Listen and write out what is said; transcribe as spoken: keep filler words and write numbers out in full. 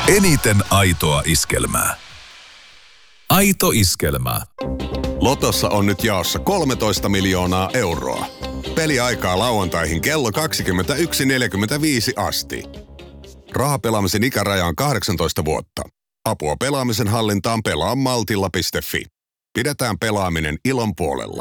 Eniten aitoa iskelmää. Aito iskelmää. Lotossa on nyt jaossa kolmetoista miljoonaa euroa. Peliaikaa lauantaihin kello kaksikymmentäyksi neljäkymmentäviisi asti. Rahapelaamisen ikäraja on kahdeksantoista vuotta. Apua pelaamisen hallintaan pelaa maltilla piste fi. Pidetään pelaaminen ilon puolella.